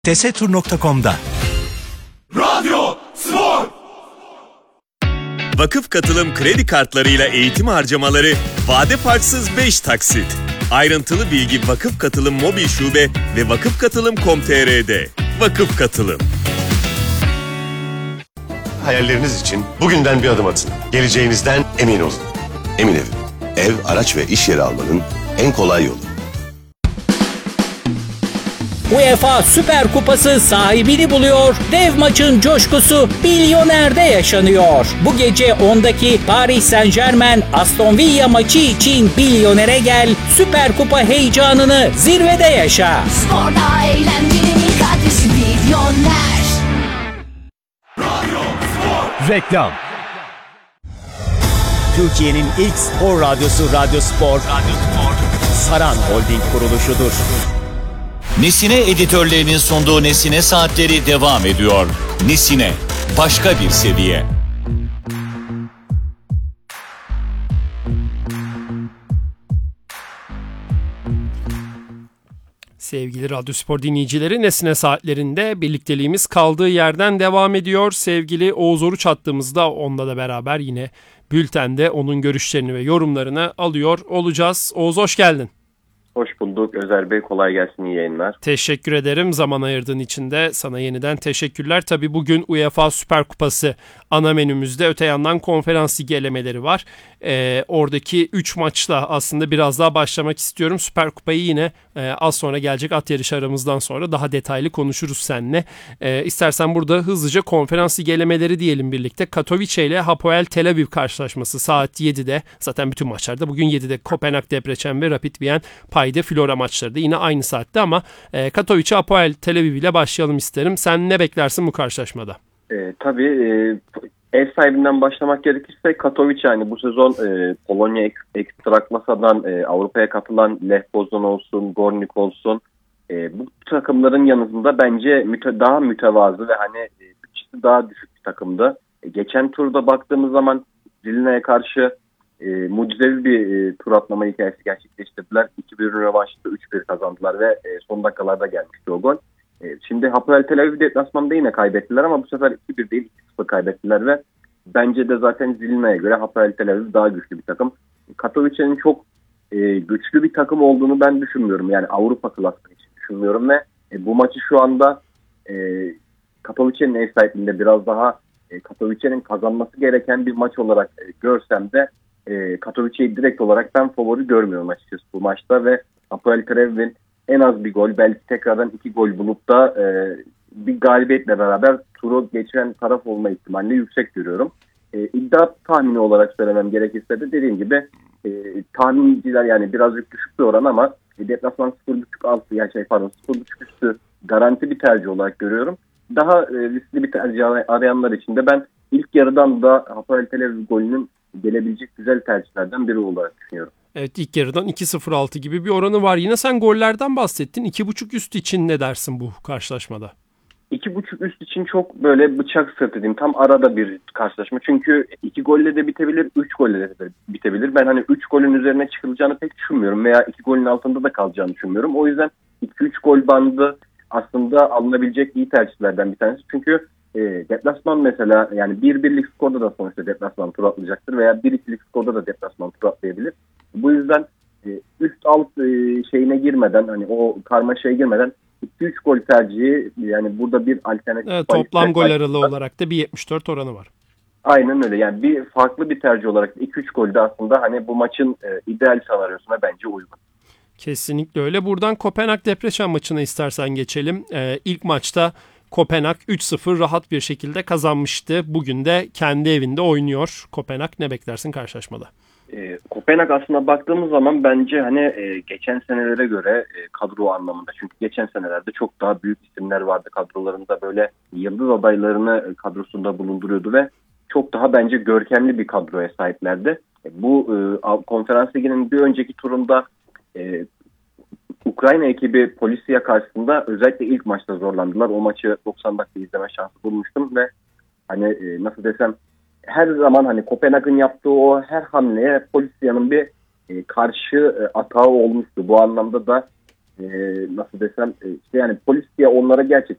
Tesetur.com'da. Radyo Spor. Vakıf Katılım kredi kartlarıyla eğitim harcamaları vade farksız 5 taksit. Ayrıntılı bilgi Vakıf Katılım mobil şube ve vakıfkatılım.com.tr'de. Vakıf Katılım. Hayalleriniz için bugünden bir adım atın. Geleceğinizden emin olun. Emin Ev. Ev, araç ve iş yeri almanın en kolay yolu. UEFA Süper Kupası sahibini buluyor. Dev maçın coşkusu Milyoner'de yaşanıyor. Bu gece 10'daki Paris Saint-Germain Aston Villa maçı için Milyoner'e gel. Süper Kupa heyecanını zirvede yaşa. Sporda eğlencenin adresi Milyoner. Reklam. Türkiye'nin ilk spor radyosu Radyo Spor. Saran Holding kuruluşudur. Nesine editörlerinin sunduğu Nesine Saatleri devam ediyor. Nesine, başka bir seviye. Sevgili Radyo Spor dinleyicileri, Nesine Saatlerinde birlikteliğimiz kaldığı yerden devam ediyor. Sevgili Oğuz Oruç hattımızda, onunla da beraber yine bültende onun görüşlerini ve yorumlarını alıyor olacağız. Oğuz, hoş geldin. Hoş bulduk Özer Bey, kolay gelsin, iyi yayınlar. Teşekkür ederim zaman ayırdığın için de sana yeniden teşekkürler. Tabii bugün UEFA Süper Kupası ana menümüzde, öte yandan Konferans Ligi elemeleri var. Oradaki 3 maçla aslında biraz daha başlamak istiyorum. Süper Kupayı yine az sonra gelecek at yarışı aramızdan sonra daha detaylı konuşuruz seninle. İstersen burada hızlıca Konferans Ligi elemeleri diyelim birlikte. Katowice ile Hapoel Tel Aviv karşılaşması saat 7'de. Zaten bütün maçlarda bugün 7'de. Kopenhag Debrecen ve Rapid Wien Paide Flora maçları da yine aynı saatte ama Katowice Hapoel Tel Aviv ile başlayalım isterim. Sen ne beklersin bu karşılaşmada? Tabii ev sahibinden başlamak gerekirse Katowice, yani bu sezon Polonya Ekstraklasa'dan Avrupa'ya katılan Lech Poznan olsun, Gornik olsun, bu takımların yanında bence daha mütevazı ve hani bütçesi daha düşük bir takımdı. Geçen turda baktığımız zaman Zilina'ya karşı mucizevi bir tur atlama hikayesi gerçekleştirdiler. 2-1 rövanşta 3-1 kazandılar ve son dakikalarda gelmişti o gol. Şimdi Hapoel Tel Aviv deplasmanda yine kaybettiler ama bu sefer 2-1 değil 2-0 kaybettiler ve bence de zaten Zilina'ya göre Hapoel Tel Aviv daha güçlü bir takım. Katowice'nin çok güçlü bir takım olduğunu ben düşünmüyorum. Yani Avrupa klasmanı için düşünmüyorum ve bu maçı şu anda Katowice'nin ev sahipliğinde biraz daha Katowice'nin kazanması gereken bir maç olarak görsem de Katowice'yi direkt olarak ben favori görmüyorum açıkçası bu maçta ve Hapoel Tel Aviv'in en az bir gol, belki tekrardan 2 gol bulup da bir galibiyetle beraber turu geçiren taraf olma ihtimalini yüksek görüyorum. İddia tahmini olarak söylemem gerekirse de dediğim gibi tahminciler yani birazcık düşük bir oran ama deplasman 0.5 altı, yani 0.5 üstü garanti bir tercih olarak görüyorum. Daha riskli bir tercih arayanlar için de ben ilk yarıdan da Hapoel Tel Aviv golünün gelebilecek güzel tercihlerden biri olarak düşünüyorum. Evet, ilk yarıdan 2.06 gibi bir oranı var. Yine sen gollerden bahsettin. 2.5 üst için ne dersin bu karşılaşmada? 2.5 üst için çok böyle bıçak sırtı diyeyim. Tam arada bir karşılaşma. Çünkü 2 golle de bitebilir, 3 golle de bitebilir. Ben hani 3 golün üzerine çıkılacağını pek düşünmüyorum. Veya 2 golün altında da kalacağını düşünmüyorum. O yüzden 2-3 gol bandı aslında alınabilecek iyi tercihlerden bir tanesi. Çünkü deplasman mesela yani 1-1'lik skorda da sonuçta deplasman tur atlayacaktır veya 1-2'lik skorda da deplasman tur atlayabilir. Bu yüzden üst alt şeyine girmeden, hani o karmaşaya girmeden 2-3 gol tercihi, yani burada bir alternatif. Evet, toplam gol aralığı olarak da 1.74 oranı var. Aynen öyle. Yani bir farklı bir tercih olarak 2-3 gol de aslında hani bu maçın ideal senaryosuna bence uygun. Kesinlikle öyle. Buradan Kopenhag Debrecen maçına istersen geçelim. İlk maçta Kopenhag 3-0 rahat bir şekilde kazanmıştı. Bugün de kendi evinde oynuyor Kopenhag. Ne beklersin karşılaşmada? Kopenhag aslında baktığımız zaman bence hani geçen senelere göre kadro anlamında, çünkü geçen senelerde çok daha büyük isimler vardı kadrolarında, böyle yıldız adaylarını kadrosunda bulunduruyordu ve çok daha bence görkemli bir kadroya sahiplerdi. Bu Konferans Ligi'nin bir önceki turunda Ukrayna ekibi Polisia karşısında özellikle ilk maçta zorlandılar. O maçı 90 dakika izleme şansı bulmuştum ve hani nasıl desem, her zaman hani Kopenhag'ın yaptığı o her hamleye Polisia'nın bir karşı atağı olmuştu. Bu anlamda da nasıl desem işte yani polis diye onlara gerçekten